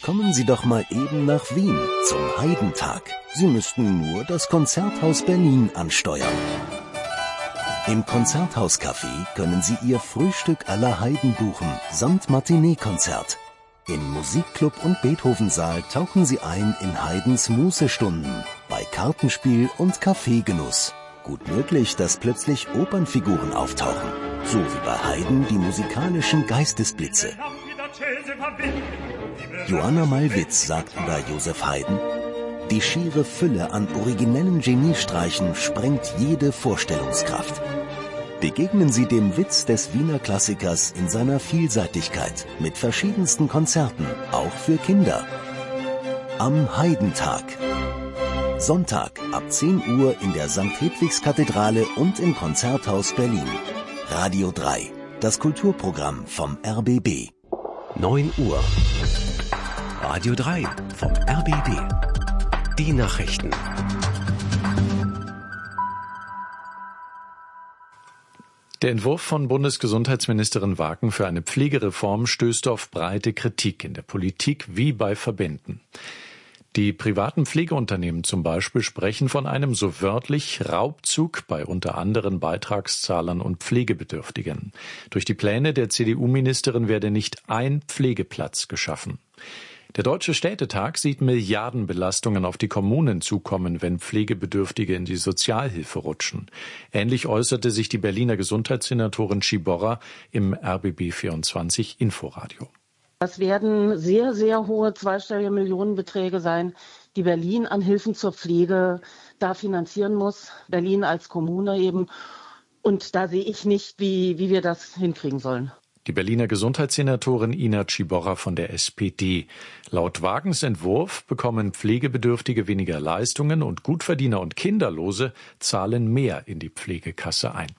Kommen Sie doch mal eben nach Wien zum Heidentag. Sie müssten nur das Konzerthaus Berlin ansteuern. Im Konzerthaus-Café können Sie Ihr Frühstück aller Heiden buchen, samt Matinee-Konzert. Im Musikclub und Beethovensaal tauchen Sie ein in Haydns Mußestunden, bei Kartenspiel und Kaffeegenuss. Gut möglich, dass plötzlich Opernfiguren auftauchen, so wie bei Haydn die musikalischen Geistesblitze. Joanna Malwitz sagt über Joseph Haydn: Die schiere Fülle an originellen Geniestreichen sprengt jede Vorstellungskraft. Begegnen Sie dem Witz des Wiener Klassikers in seiner Vielseitigkeit mit verschiedensten Konzerten, auch für Kinder. Am Heidentag. Sonntag ab 10 Uhr in der St. Hedwigs-Kathedrale und im Konzerthaus Berlin. Radio 3, das Kulturprogramm vom RBB. 9 Uhr. Radio 3 vom RBB. Die Nachrichten. Der Entwurf von Bundesgesundheitsministerin Waken für eine Pflegereform stößt auf breite Kritik in der Politik wie bei Verbänden. Die privaten Pflegeunternehmen zum Beispiel sprechen von einem so wörtlich Raubzug bei unter anderem Beitragszahlern und Pflegebedürftigen. Durch die Pläne der CDU-Ministerin werde nicht ein Pflegeplatz geschaffen. Der Deutsche Städtetag sieht Milliardenbelastungen auf die Kommunen zukommen, wenn Pflegebedürftige in die Sozialhilfe rutschen. Ähnlich äußerte sich die Berliner Gesundheitssenatorin Schiborra im RBB24 Inforadio. Das werden sehr, sehr hohe zweistellige Millionenbeträge sein, die Berlin an Hilfen zur Pflege da finanzieren muss. Berlin als Kommune eben. Und da sehe ich nicht, wie wir das hinkriegen sollen. Die Berliner Gesundheitssenatorin Ina Schiborra von der SPD. Laut Wakens Entwurf bekommen Pflegebedürftige weniger Leistungen und Gutverdiener und Kinderlose zahlen mehr in die Pflegekasse ein.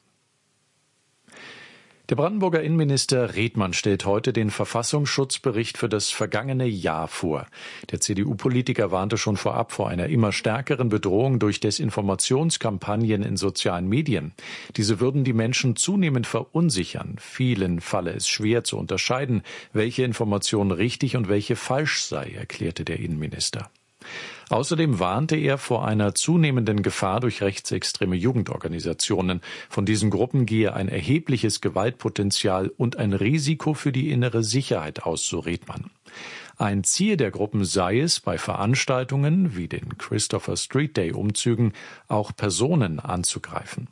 Der Brandenburger Innenminister Redmann stellt heute den Verfassungsschutzbericht für das vergangene Jahr vor. Der CDU-Politiker warnte schon vorab vor einer immer stärkeren Bedrohung durch Desinformationskampagnen in sozialen Medien. Diese würden die Menschen zunehmend verunsichern. Vielen falle es schwer zu unterscheiden, welche Information richtig und welche falsch sei, erklärte der Innenminister. Außerdem warnte er vor einer zunehmenden Gefahr durch rechtsextreme Jugendorganisationen. Von diesen Gruppen gehe ein erhebliches Gewaltpotenzial und ein Risiko für die innere Sicherheit aus, so Redmann. Ein Ziel der Gruppen sei es, bei Veranstaltungen wie den Christopher Street Day Umzügen auch Personen anzugreifen.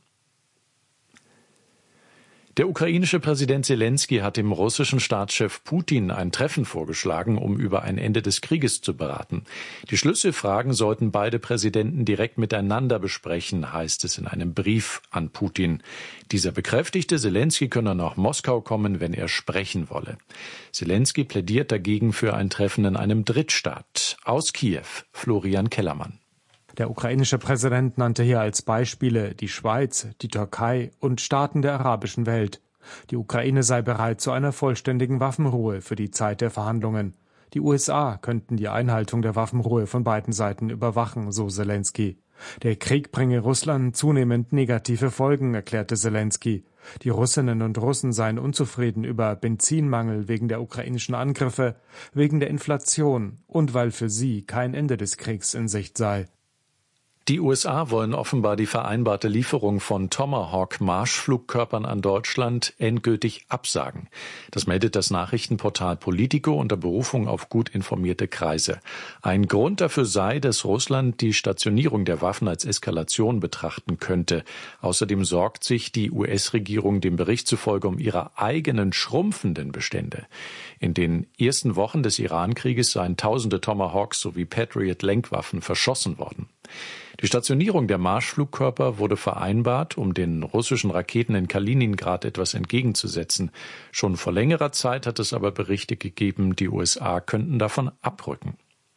Der ukrainische Präsident Selensky hat dem russischen Staatschef Putin ein Treffen vorgeschlagen, um über ein Ende des Krieges zu beraten. Die Schlüsselfragen sollten beide Präsidenten direkt miteinander besprechen, heißt es in einem Brief an Putin. Dieser bekräftigte, Selensky könne nach Moskau kommen, wenn er sprechen wolle. Selensky plädiert dagegen für ein Treffen in einem Drittstaat. Aus Kiew, Florian Kellermann. Der ukrainische Präsident nannte hier als Beispiele die Schweiz, die Türkei und Staaten der arabischen Welt. Die Ukraine sei bereit zu einer vollständigen Waffenruhe für die Zeit der Verhandlungen. Die USA könnten die Einhaltung der Waffenruhe von beiden Seiten überwachen, so Selensky. Der Krieg bringe Russland zunehmend negative Folgen, erklärte Selensky. Die Russinnen und Russen seien unzufrieden über Benzinmangel wegen der ukrainischen Angriffe, wegen der Inflation und weil für sie kein Ende des Kriegs in Sicht sei. Die USA wollen offenbar die vereinbarte Lieferung von Tomahawk-Marschflugkörpern an Deutschland endgültig absagen. Das meldet das Nachrichtenportal Politico unter Berufung auf gut informierte Kreise. Ein Grund dafür sei, dass Russland die Stationierung der Waffen als Eskalation betrachten könnte. Außerdem sorgt sich die US-Regierung dem Bericht zufolge um ihre eigenen schrumpfenden Bestände. In den ersten Wochen des Iran-Krieges seien tausende Tomahawks sowie Patriot-Lenkwaffen verschossen worden. Die Stationierung der Marschflugkörper wurde vereinbart, um den russischen Raketen in Kaliningrad etwas entgegenzusetzen. Schon vor längerer Zeit hat es aber Berichte gegeben, die USA könnten davon abrücken.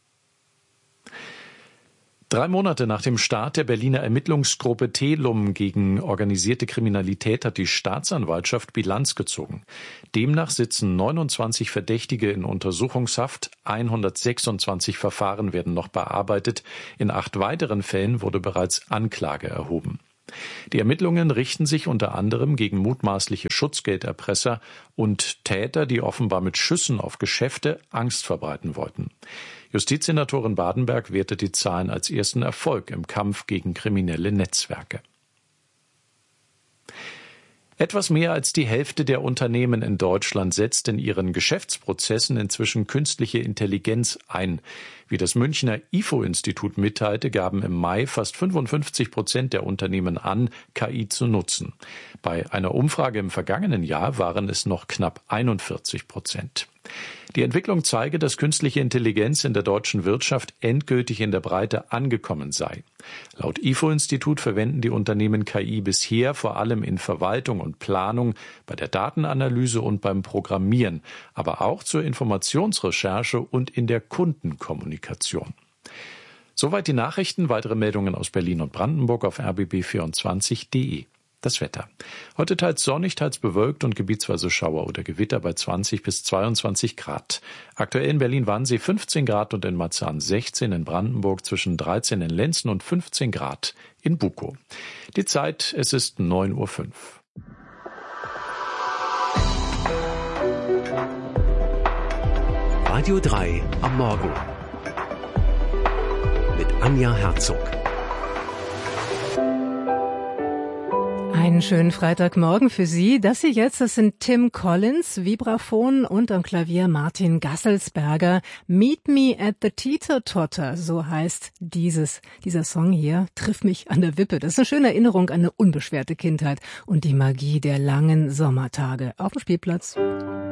3 Monate nach dem Start der Berliner Ermittlungsgruppe Telum gegen organisierte Kriminalität hat die Staatsanwaltschaft Bilanz gezogen. Demnach sitzen 29 Verdächtige in Untersuchungshaft, 126 Verfahren werden noch bearbeitet, in 8 weiteren Fällen wurde bereits Anklage erhoben. Die Ermittlungen richten sich unter anderem gegen mutmaßliche Schutzgelderpresser und Täter, die offenbar mit Schüssen auf Geschäfte Angst verbreiten wollten. Justizsenatorin Badenberg wertet die Zahlen als ersten Erfolg im Kampf gegen kriminelle Netzwerke. Etwas mehr als die Hälfte der Unternehmen in Deutschland setzt in ihren Geschäftsprozessen inzwischen künstliche Intelligenz ein. Wie das Münchner IFO-Institut mitteilte, gaben im Mai fast 55% der Unternehmen an, KI zu nutzen. Bei einer Umfrage im vergangenen Jahr waren es noch knapp 41%. Die Entwicklung zeige, dass künstliche Intelligenz in der deutschen Wirtschaft endgültig in der Breite angekommen sei. Laut IFO-Institut verwenden die Unternehmen KI bisher vor allem in Verwaltung und Planung, bei der Datenanalyse und beim Programmieren, aber auch zur Informationsrecherche und in der Kundenkommunikation. Soweit die Nachrichten. Weitere Meldungen aus Berlin und Brandenburg auf rbb24.de. Das Wetter. Heute teils sonnig, teils bewölkt und gebietsweise Schauer oder Gewitter bei 20 bis 22 Grad. Aktuell in Berlin-Wannsee 15 Grad und in Marzahn 16, in Brandenburg zwischen 13 in Lenzen und 15 Grad in Bukow. Die Zeit, es ist 9:05 Uhr. Radio 3 am Morgen mit Anja Herzog. Einen schönen Freitagmorgen für Sie. Das sind Tim Collins, Vibraphon und am Klavier Martin Gasselsberger. Meet Me at the Teeter-Totter, so heißt dieser Song hier, Triff mich an der Wippe. Das ist eine schöne Erinnerung an eine unbeschwerte Kindheit und die Magie der langen Sommertage auf dem Spielplatz.